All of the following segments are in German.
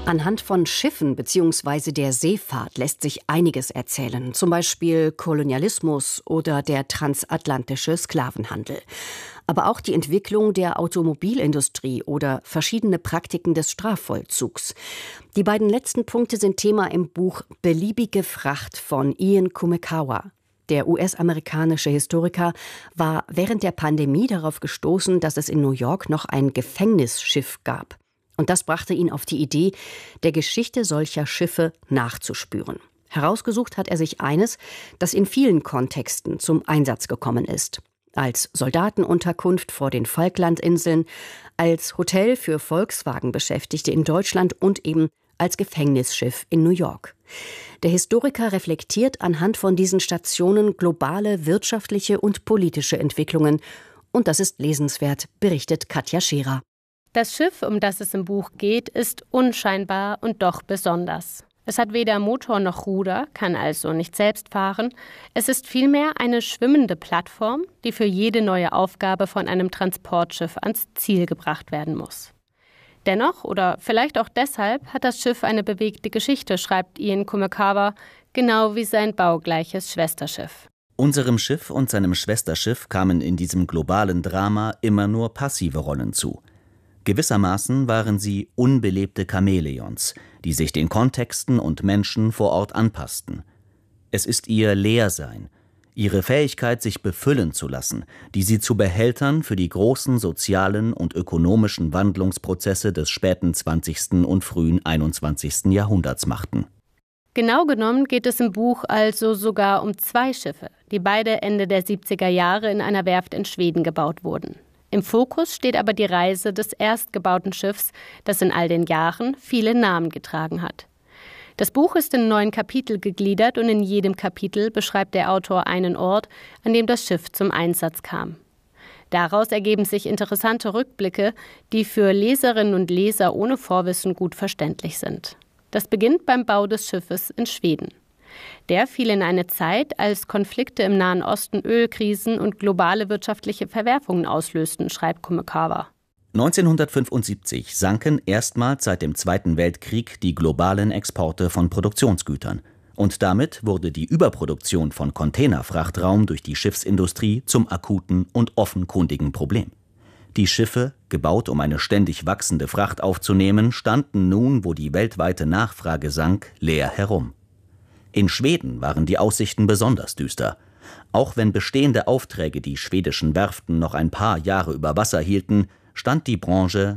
Anhand von Schiffen bzw. der Seefahrt lässt sich einiges erzählen, zum Beispiel Kolonialismus oder der transatlantische Sklavenhandel. Aber auch die Entwicklung der Automobilindustrie oder verschiedene Praktiken des Strafvollzugs. Die beiden letzten Punkte sind Thema im Buch Beliebige Fracht von Ian Kumekawa. Der US-amerikanische Historiker war während der Pandemie darauf gestoßen, dass es in New York noch ein Gefängnisschiff gab. Und das brachte ihn auf die Idee, der Geschichte solcher Schiffe nachzuspüren. Herausgesucht hat er sich eines, das in vielen Kontexten zum Einsatz gekommen ist. Als Soldatenunterkunft vor den Falklandinseln, als Hotel für Volkswagen-Beschäftigte in Deutschland und eben als Gefängnisschiff in New York. Der Historiker reflektiert anhand von diesen Stationen globale wirtschaftliche und politische Entwicklungen. Und das ist lesenswert, berichtet Katja Scherer. Das Schiff, um das es im Buch geht, ist unscheinbar und doch besonders. Es hat weder Motor noch Ruder, kann also nicht selbst fahren. Es ist vielmehr eine schwimmende Plattform, die für jede neue Aufgabe von einem Transportschiff ans Ziel gebracht werden muss. Dennoch, oder vielleicht auch deshalb, hat das Schiff eine bewegte Geschichte, schreibt Ian Kumekawa, genau wie sein baugleiches Schwesterschiff. Unserem Schiff und seinem Schwesterschiff kamen in diesem globalen Drama immer nur passive Rollen zu. Gewissermaßen waren sie unbelebte Chamäleons, die sich den Kontexten und Menschen vor Ort anpassten. Es ist ihr Leersein, ihre Fähigkeit, sich befüllen zu lassen, die sie zu Behältern für die großen sozialen und ökonomischen Wandlungsprozesse des späten 20. und frühen 21. Jahrhunderts machten. Genau genommen geht es im Buch also sogar um 2 Schiffe, die beide Ende der 70er Jahre in einer Werft in Schweden gebaut wurden. Im Fokus steht aber die Reise des erstgebauten Schiffs, das in all den Jahren viele Namen getragen hat. Das Buch ist in 9 Kapitel gegliedert und in jedem Kapitel beschreibt der Autor einen Ort, an dem das Schiff zum Einsatz kam. Daraus ergeben sich interessante Rückblicke, die für Leserinnen und Leser ohne Vorwissen gut verständlich sind. Das beginnt beim Bau des Schiffes in Schweden. Der fiel in eine Zeit, als Konflikte im Nahen Osten Ölkrisen und globale wirtschaftliche Verwerfungen auslösten, schreibt Kumekawa. 1975 sanken erstmals seit dem Zweiten Weltkrieg die globalen Exporte von Produktionsgütern. Und damit wurde die Überproduktion von Containerfrachtraum durch die Schiffsindustrie zum akuten und offenkundigen Problem. Die Schiffe, gebaut um eine ständig wachsende Fracht aufzunehmen, standen nun, wo die weltweite Nachfrage sank, leer herum. In Schweden waren die Aussichten besonders düster. Auch wenn bestehende Aufträge die schwedischen Werften noch ein paar Jahre über Wasser hielten, stand die Branche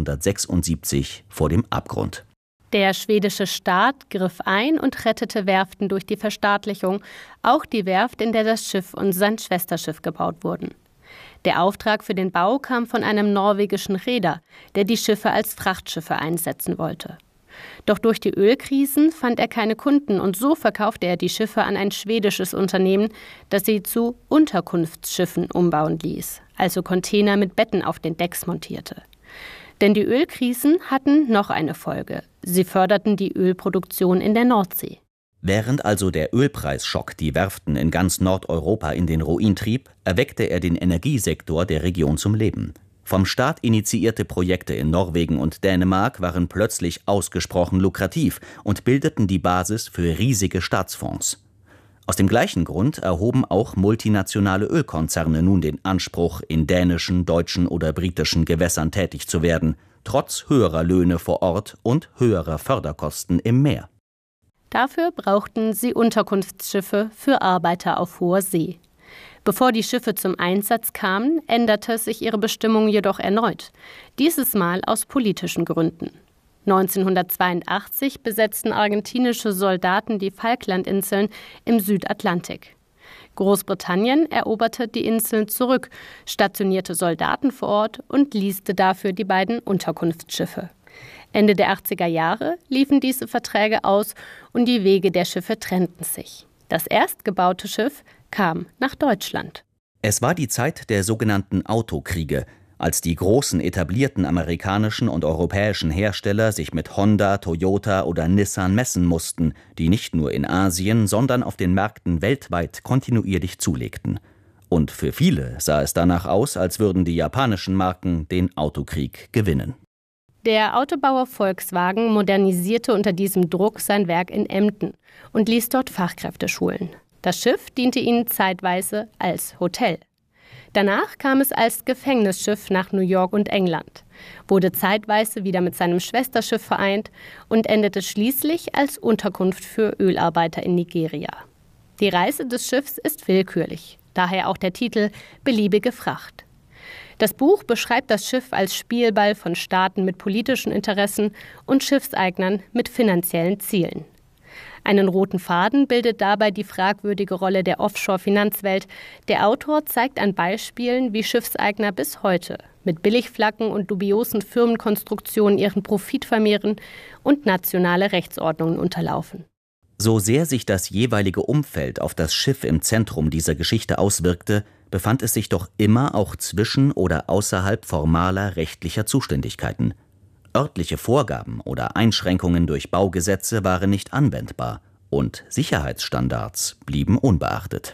1976 vor dem Abgrund. Der schwedische Staat griff ein und rettete Werften durch die Verstaatlichung, auch die Werft, in der das Schiff und sein Schwesterschiff gebaut wurden. Der Auftrag für den Bau kam von einem norwegischen Reeder, der die Schiffe als Frachtschiffe einsetzen wollte. Doch durch die Ölkrisen fand er keine Kunden und so verkaufte er die Schiffe an ein schwedisches Unternehmen, das sie zu Unterkunftsschiffen umbauen ließ, also Container mit Betten auf den Decks montierte. Denn die Ölkrisen hatten noch eine Folge. Sie förderten die Ölproduktion in der Nordsee. Während also der Ölpreisschock die Werften in ganz Nordeuropa in den Ruin trieb, erweckte er den Energiesektor der Region zum Leben. Vom Staat initiierte Projekte in Norwegen und Dänemark waren plötzlich ausgesprochen lukrativ und bildeten die Basis für riesige Staatsfonds. Aus dem gleichen Grund erhoben auch multinationale Ölkonzerne nun den Anspruch, in dänischen, deutschen oder britischen Gewässern tätig zu werden, trotz höherer Löhne vor Ort und höherer Förderkosten im Meer. Dafür brauchten sie Unterkunftsschiffe für Arbeiter auf hoher See. Bevor die Schiffe zum Einsatz kamen, änderte sich ihre Bestimmung jedoch erneut, dieses Mal aus politischen Gründen. 1982 besetzten argentinische Soldaten die Falklandinseln im Südatlantik. Großbritannien eroberte die Inseln zurück, stationierte Soldaten vor Ort und leaste dafür die beiden Unterkunftsschiffe. Ende der 80er Jahre liefen diese Verträge aus und die Wege der Schiffe trennten sich. Das erstgebaute Schiff kam nach Deutschland. Es war die Zeit der sogenannten Autokriege, als die großen etablierten amerikanischen und europäischen Hersteller sich mit Honda, Toyota oder Nissan messen mussten, die nicht nur in Asien, sondern auf den Märkten weltweit kontinuierlich zulegten. Und für viele sah es danach aus, als würden die japanischen Marken den Autokrieg gewinnen. Der Autobauer Volkswagen modernisierte unter diesem Druck sein Werk in Emden und ließ dort Fachkräfte schulen. Das Schiff diente ihnen zeitweise als Hotel. Danach kam es als Gefängnisschiff nach New York und England, wurde zeitweise wieder mit seinem Schwesterschiff vereint und endete schließlich als Unterkunft für Ölarbeiter in Nigeria. Die Reise des Schiffs ist willkürlich, daher auch der Titel »Beliebige Fracht«. Das Buch beschreibt das Schiff als Spielball von Staaten mit politischen Interessen und Schiffseignern mit finanziellen Zielen. Einen roten Faden bildet dabei die fragwürdige Rolle der Offshore-Finanzwelt. Der Autor zeigt an Beispielen, wie Schiffseigner bis heute mit Billigflaggen und dubiosen Firmenkonstruktionen ihren Profit vermehren und nationale Rechtsordnungen unterlaufen. So sehr sich das jeweilige Umfeld auf das Schiff im Zentrum dieser Geschichte auswirkte, befand es sich doch immer auch zwischen oder außerhalb formaler rechtlicher Zuständigkeiten. Örtliche Vorgaben oder Einschränkungen durch Baugesetze waren nicht anwendbar und Sicherheitsstandards blieben unbeachtet.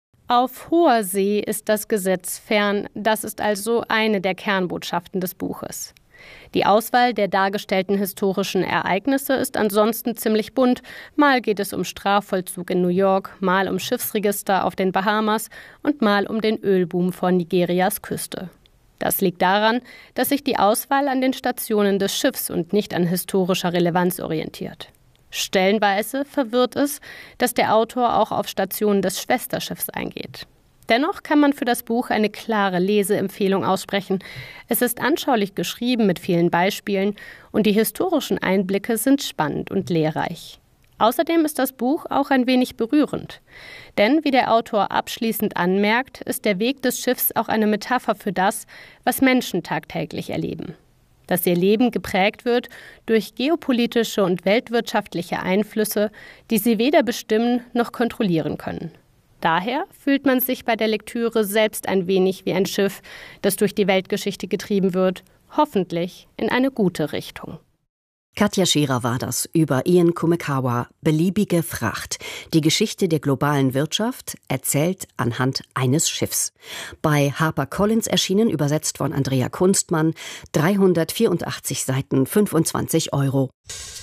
Auf hoher See ist das Gesetz fern, das ist also eine der Kernbotschaften des Buches. Die Auswahl der dargestellten historischen Ereignisse ist ansonsten ziemlich bunt. Mal geht es um Strafvollzug in New York, mal um Schiffsregister auf den Bahamas und mal um den Ölboom vor Nigerias Küste. Das liegt daran, dass sich die Auswahl an den Stationen des Schiffs und nicht an historischer Relevanz orientiert. Stellenweise verwirrt es, dass der Autor auch auf Stationen des Schwesterschiffs eingeht. Dennoch kann man für das Buch eine klare Leseempfehlung aussprechen. Es ist anschaulich geschrieben mit vielen Beispielen und die historischen Einblicke sind spannend und lehrreich. Außerdem ist das Buch auch ein wenig berührend. Denn, wie der Autor abschließend anmerkt, ist der Weg des Schiffs auch eine Metapher für das, was Menschen tagtäglich erleben. Dass ihr Leben geprägt wird durch geopolitische und weltwirtschaftliche Einflüsse, die sie weder bestimmen noch kontrollieren können. Daher fühlt man sich bei der Lektüre selbst ein wenig wie ein Schiff, das durch die Weltgeschichte getrieben wird, hoffentlich in eine gute Richtung. Katja Scherer war das über Ian Kumekawa, Beliebige Fracht. Die Geschichte der globalen Wirtschaft, erzählt anhand eines Schiffs. Bei HarperCollins erschienen, übersetzt von Andrea Kunstmann, 384 Seiten, 25 €.